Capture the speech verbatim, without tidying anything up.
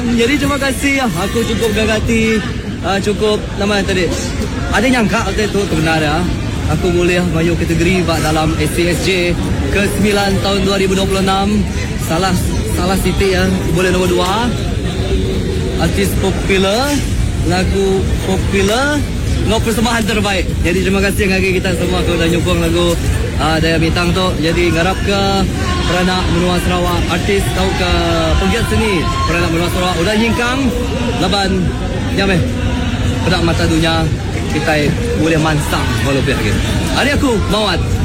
Jadi terima kasih. Aku cukup gagati. Uh, cukup nama tadi. Ada nyangka waktu itu benar ya. Aku boleh masuk kategori dalam S C S J ke sembilan tahun dua ribu dua puluh enam. Salah salah titik ya. Boleh nombor dua. Artis popular, lagu popular, no persembahan terbaik. Jadi terima kasih kepada kita semua kalau dah nyokong lagu uh, Daya Bintang tu. Jadi ngarap ke Peranak Menua Sarawak, artis tau ke penggiat seni Peranak Menua Sarawak udah nyingkang laban jam eh pedak mata dunia kita boleh mansang kalau lebih lagi. Hari aku Mawat.